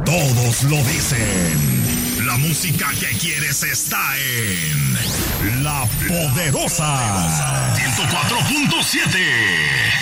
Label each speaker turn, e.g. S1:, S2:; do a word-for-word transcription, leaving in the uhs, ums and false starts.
S1: Todos lo dicen. La música que quieres está en La Poderosa ciento cuatro punto siete.